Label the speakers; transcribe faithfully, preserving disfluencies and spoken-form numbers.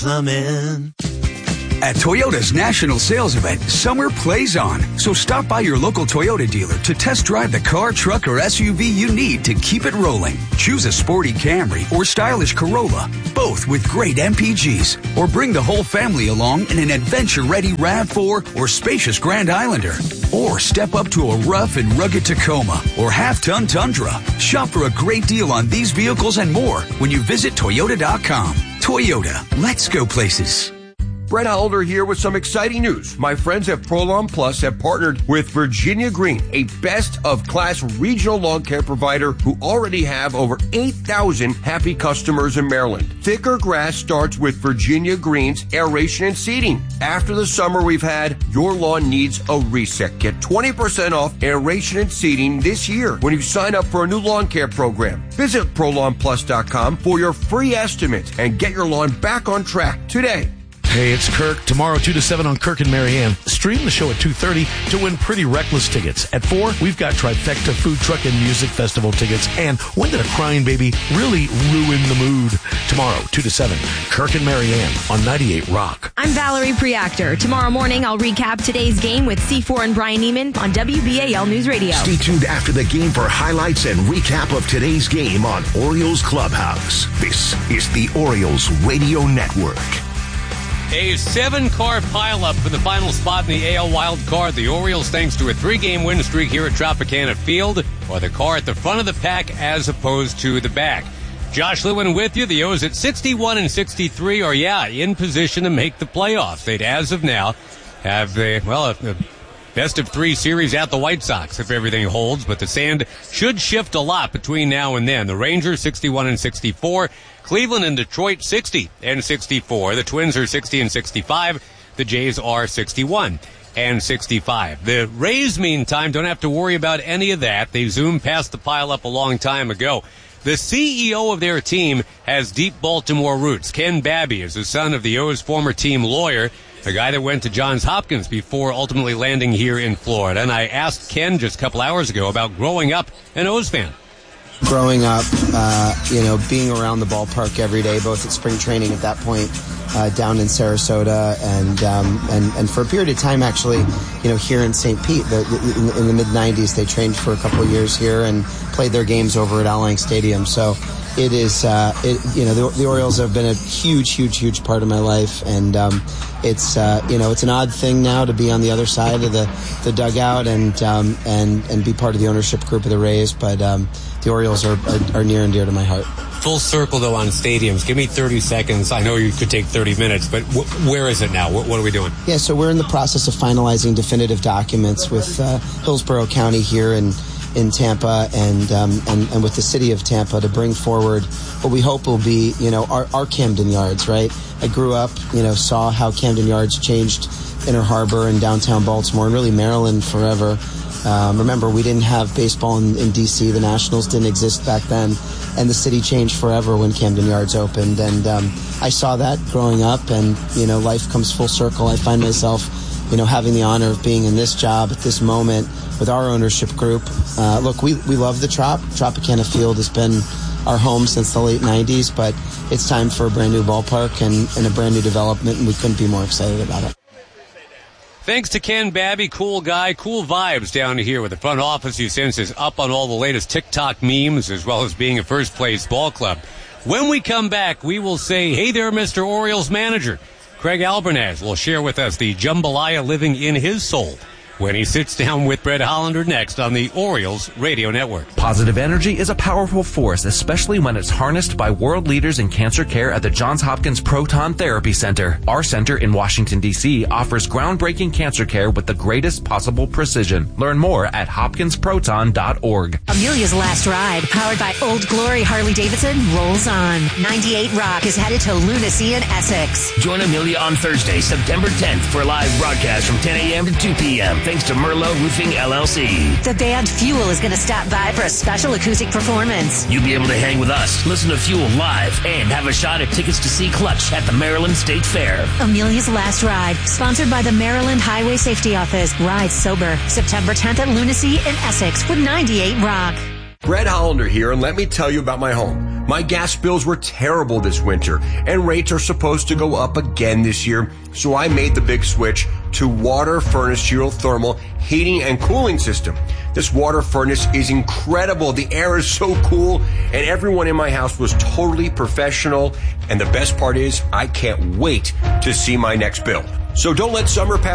Speaker 1: Plumbing.
Speaker 2: At Toyota's national sales event, summer plays on. So stop by your local Toyota dealer to test drive the car, truck, or S U V you need to keep it rolling. Choose a sporty Camry or stylish Corolla, both with great M P Gs. Or bring the whole family along in an adventure-ready RAV four or spacious Grand Islander. Or step up to a rough and rugged Tacoma or half-ton Tundra. Shop for a great deal on these vehicles and more when you visit Toyota dot com. Toyota, let's go places.
Speaker 3: Brett Hollander here with some exciting news. My friends at ProLawn Plus have partnered with Virginia Green, a best-of-class regional lawn care provider who already have over eight thousand happy customers in Maryland. Thicker grass starts with Virginia Green's aeration and seeding. After the summer we've had, your lawn needs a reset. Get twenty percent off aeration and seeding this year when you sign up for a new lawn care program. Visit Pro Lawn Plus dot com for your free estimate and get your lawn back on track today.
Speaker 4: Hey, it's Kirk. Tomorrow, two to seven on Kirk and Marianne. Stream the show at two thirty to win Pretty Reckless tickets. At four, we've got Trifecta Food Truck and Music Festival tickets. And when did a crying baby really ruin the mood? Tomorrow, two to seven, Kirk and Marianne on ninety-eight Rock.
Speaker 5: I'm Valerie Preactor. Tomorrow morning, I'll recap today's game with C four and Brian Neiman on W B A L News Radio.
Speaker 6: Stay tuned after the game for highlights and recap of today's game on Orioles Clubhouse. This is the Orioles Radio Network.
Speaker 7: A seven-car pileup for the final spot in the A L Wild Card. The Orioles, thanks to a three-game win streak here at Tropicana Field, are the car at the front of the pack as opposed to the back. Josh Lewin with you. The O's at sixty-one and sixty-three are, yeah, in position to make the playoffs. They'd, as of now, have, a, well, a, a best of three series at the White Sox if everything holds, but the sand should shift a lot between now and then. The Rangers, sixty-one and sixty-four. Cleveland and Detroit, sixty and sixty-four. The Twins are sixty and sixty-five. The Jays are sixty-one and sixty-five. The Rays, meantime, don't have to worry about any of that. They zoomed past the pileup a long time ago. The C E O of their team has deep Baltimore roots. Ken Babby is the son of the O's former team lawyer, a guy that went to Johns Hopkins before ultimately landing here in Florida. And I asked Ken just a couple hours ago about growing up an O's fan.
Speaker 8: Growing up, uh, you know, being around the ballpark every day, both at spring training at that point uh, down in Sarasota and, um, and and for a period of time, actually, you know, here in Saint Pete. The, the, in, in the mid nineties, they trained for a couple of years here and played their games over at Al Lang Stadium. So it is, uh, it, you know, the, the Orioles have been a huge, huge, huge part of my life. And um, it's, uh, you know, it's an odd thing now to be on the other side of the, the dugout and, um, and, and be part of the ownership group of the Rays. But, um, the Orioles are, are, are near and dear to my heart.
Speaker 7: Full circle, though, on stadiums. Give me thirty seconds. I know you could take thirty minutes, but w- where is it now? W- what are we doing?
Speaker 8: Yeah, so we're in the process of finalizing definitive documents with uh, Hillsborough County here in, in Tampa and, um, and and with the city of Tampa to bring forward what we hope will be, you know, our, our Camden Yards, right? I grew up, you know, saw how Camden Yards changed Inner Harbor and downtown Baltimore and really Maryland forever. Um, remember, we didn't have baseball in, in D C. The Nationals didn't exist back then, and the city changed forever when Camden Yards opened. And um, I saw that growing up, and, you know, life comes full circle. I find myself, you know, having the honor of being in this job at this moment with our ownership group. Uh, look, we, we love the Trop. Tropicana Field has been our home since the late nineties, but it's time for a brand new ballpark and, and a brand new development, and we couldn't be more excited about it.
Speaker 7: Thanks to Ken Babby, cool guy, cool vibes down here with the front office. He sends us up on all the latest TikTok memes as well as being a first-place ball club. When we come back, we will say, hey there, Mister Orioles manager. Craig Albernaz will share with us the jambalaya living in his soul when he sits down with Brett Hollander next on the Orioles Radio Network.
Speaker 9: Positive energy is a powerful force, especially when it's harnessed by world leaders in cancer care at the Johns Hopkins Proton Therapy Center. Our center in Washington, D C offers groundbreaking cancer care with the greatest possible precision. Learn more at hopkins proton dot org.
Speaker 10: Amelia's Last Ride, powered by Old Glory Harley-Davidson, rolls on. ninety-eight Rock is headed to Lunacy in Essex.
Speaker 11: Join Amelia on Thursday, September tenth for a live broadcast from ten a.m. to two p.m. Thanks to Merlot Roofing, L L C.
Speaker 10: The band Fuel is going to stop by for a special acoustic performance.
Speaker 11: You'll be able to hang with us, listen to Fuel live, and have a shot at tickets to see Clutch at the Maryland State Fair.
Speaker 10: Amelia's Last Ride, sponsored by the Maryland Highway Safety Office. Ride sober. September tenth at Lunacy in Essex with ninety-eight Rock.
Speaker 3: Brett Hollander here, and let me tell you about my home. My gas bills were terrible this winter, and rates are supposed to go up again this year, so I made the big switch to water furnace geothermal heating and cooling system. This water furnace is incredible. The air is so cool, and everyone in my house was totally professional, and the best part is I can't wait to see my next bill. So don't let summer pass